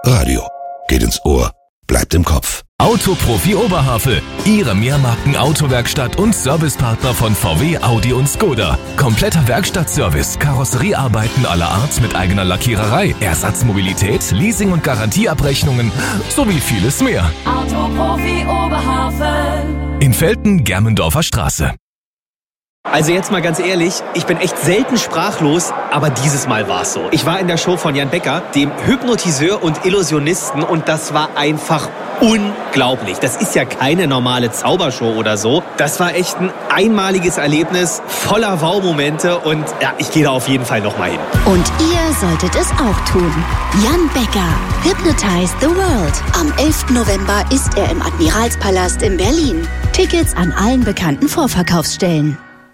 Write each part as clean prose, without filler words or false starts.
Radio. Geht ins Ohr, bleibt im Kopf. Autoprofi Oberhavel, Ihre Mehrmarken-Autowerkstatt und Servicepartner von VW, Audi und Skoda. Kompletter Werkstattservice, Karosseriearbeiten aller Art mit eigener Lackiererei, Ersatzmobilität, Leasing- und Garantieabrechnungen sowie vieles mehr. Autoprofi Oberhavel. In Velten, Germendorfer Straße. Also jetzt mal ganz ehrlich, ich bin echt selten sprachlos, aber dieses Mal war es so. Ich war in der Show von Jan Becker, dem Hypnotiseur und Illusionisten, und das war einfach unglaublich. Das ist ja keine normale Zaubershow oder so. Das war echt ein einmaliges Erlebnis, voller Wow-Momente, und ja, ich gehe da auf jeden Fall nochmal hin. Und ihr solltet es auch tun. Jan Becker, Hypnotize the World. Am 11. November ist er im Admiralspalast in Berlin. Tickets an allen bekannten Vorverkaufsstellen.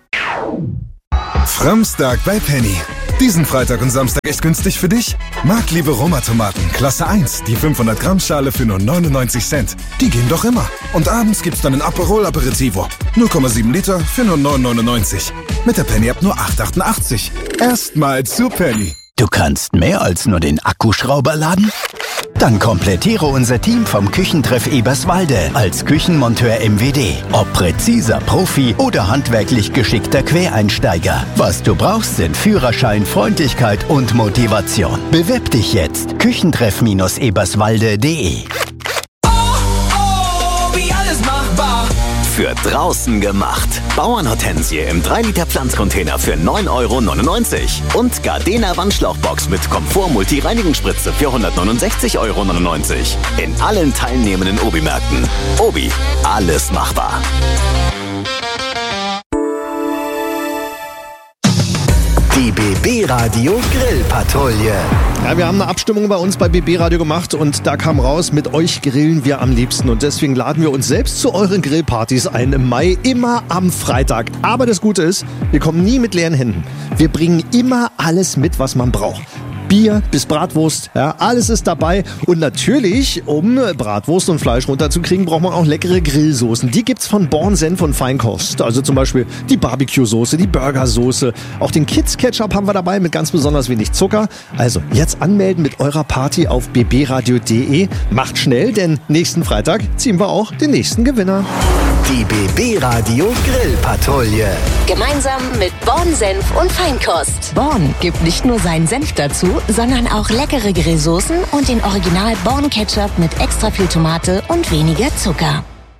Framstag bei Penny. Diesen Freitag und Samstag echt günstig für dich? Marktliebe Roma-Tomaten, Klasse 1, die 500 Gramm Schale für nur 99 Cent. Die gehen doch immer. Und abends gibt's dann ein Aperol Aperitivo. 0,7 Liter für nur 9,99. Mit der Penny-App nur 8,88. Erstmal zu Penny. Du kannst mehr als nur den Akkuschrauber laden? Dann komplettiere unser Team vom Küchentreff Eberswalde als Küchenmonteur MWD. Ob präziser Profi oder handwerklich geschickter Quereinsteiger. Was du brauchst, sind Führerschein, Freundlichkeit und Motivation. Bewirb dich jetzt. Küchentreff-eberswalde.de. Für draußen gemacht. Bauernhortensie im 3-Liter Pflanzcontainer für 9,99 € und Gardena Wandschlauchbox mit Komfort-Multi-Reinigungsspritze für 169,99 € in allen teilnehmenden Obi-Märkten. Obi, alles machbar. Die BB Radio Grillpatrouille. Ja, wir haben eine Abstimmung bei uns bei BB Radio gemacht und da kam raus, mit euch grillen wir am liebsten. Und deswegen laden wir uns selbst zu euren Grillpartys ein im Mai, immer am Freitag. Aber das Gute ist, wir kommen nie mit leeren Händen. Wir bringen immer alles mit, was man braucht. Bier bis Bratwurst, ja, alles ist dabei. Und natürlich, um Bratwurst und Fleisch runterzukriegen, braucht man auch leckere Grillsoßen. Die gibt's von Born Senf und Feinkost. Also zum Beispiel die Barbecue-Soße, die Burgersoße. Auch den Kids-Ketchup haben wir dabei mit ganz besonders wenig Zucker. Also jetzt anmelden mit eurer Party auf bbradio.de. Macht schnell, denn nächsten Freitag ziehen wir auch den nächsten Gewinner. Die BB Radio Grillpatrouille. Gemeinsam mit Born Senf und Feinkost. Born gibt nicht nur seinen Senf dazu, sondern auch leckere Grillsoßen und den Original Born Ketchup mit extra viel Tomate und weniger Zucker.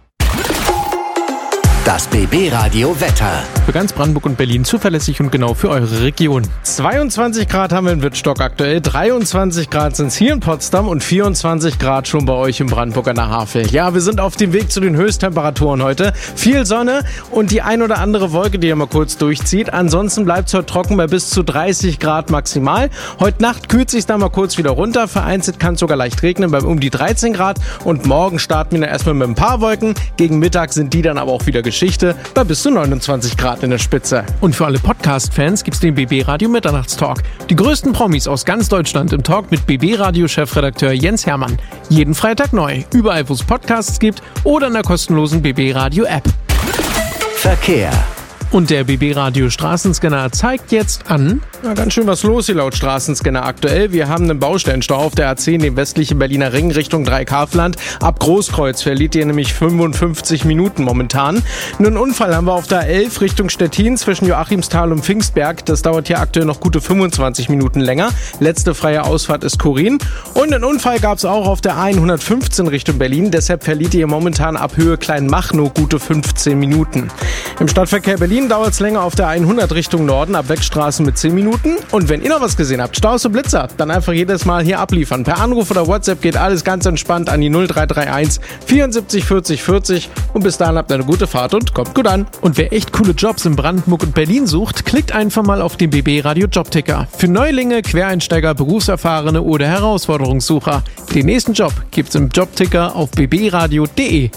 Das BB Radio Wetter. Für ganz Brandenburg und Berlin zuverlässig und genau für eure Region. 22 Grad haben wir in Wittstock aktuell, 23 Grad sind es hier in Potsdam und 24 Grad schon bei euch in Brandenburg an der Havel. Ja, wir sind auf dem Weg zu den Höchsttemperaturen heute. Viel Sonne und die ein oder andere Wolke, die ihr mal kurz durchzieht. Ansonsten bleibt es heute trocken bei bis zu 30 Grad maximal. Heute Nacht kühlt sich da mal kurz wieder runter. Vereinzelt kann es sogar leicht regnen bei um die 13 Grad. Und morgen starten wir dann erstmal mit ein paar Wolken. Gegen Mittag sind die dann aber auch wieder Geschichte bei bis zu 29 Grad in der Spitze. Und für alle Podcast-Fans gibt's den BB Radio Mitternachtstalk. Die größten Promis aus ganz Deutschland im Talk mit BB Radio Chefredakteur Jens Hermann. Jeden Freitag neu, überall wo es Podcasts gibt oder in der kostenlosen BB Radio App. Verkehr. Und der BB Radio Straßenscanner zeigt jetzt an. Na, ganz schön was los hier laut Straßenscanner aktuell. Wir haben einen Baustellenstau auf der A10, dem westlichen Berliner Ring Richtung Dreikaufland. Ab Großkreuz verliert ihr nämlich 55 Minuten momentan. Einen Unfall haben wir auf der A11 Richtung Stettin zwischen Joachimsthal und Pfingstberg. Das dauert hier aktuell noch gute 25 Minuten länger. Letzte freie Ausfahrt ist Korin. Und einen Unfall gab es auch auf der A115 Richtung Berlin. Deshalb verliert ihr momentan ab Höhe Kleinmachnow gute 15 Minuten. Im Stadtverkehr Berlin dauert es länger auf der 100 Richtung Norden ab Wegstraße mit 10 Minuten. Und wenn ihr noch was gesehen habt, Staus und Blitzer, dann einfach jedes Mal hier abliefern. Per Anruf oder WhatsApp geht alles ganz entspannt an die 0331 74 40 40 und bis dahin habt ihr eine gute Fahrt und kommt gut an. Und wer echt coole Jobs in Brandenburg und Berlin sucht, klickt einfach mal auf den BB Radio Jobticker. Für Neulinge, Quereinsteiger, Berufserfahrene oder Herausforderungssucher. Den nächsten Job gibt's im Jobticker auf bbradio.de.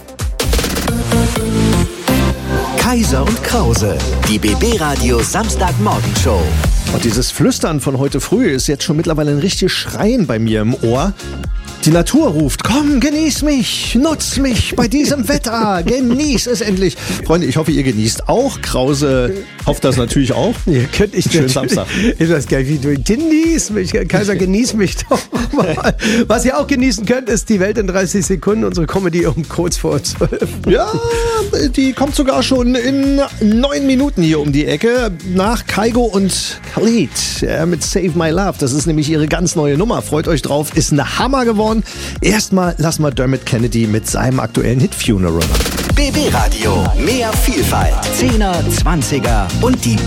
Kaiser und Krause, die BB Radio Samstagmorgenshow. Und dieses Flüstern von heute früh ist jetzt schon mittlerweile ein richtiges Schreien bei mir im Ohr. Die Natur ruft, komm, genieß mich, nutz mich bei diesem Wetter, genieß es endlich. Freunde, ich hoffe, ihr genießt auch. Krause hofft das natürlich auch. Ja, könnte ich schönen Samstag. Ich weiß gar nicht, wie du genieß mich. Kaiser, genieß mich doch mal. Was ihr auch genießen könnt, ist die Welt in 30 Sekunden, unsere Comedy um kurz vor 12. Ja, die kommt sogar schon in 9 Minuten hier um die Ecke. Nach Kygo und Khalid mit Save My Love. Das ist nämlich ihre ganz neue Nummer. Freut euch drauf. Ist ein Hammer geworden. Erstmal lassen wir Dermot Kennedy mit seinem aktuellen Hit Funeral. BB Radio. Mehr Vielfalt. 10er, 20er und die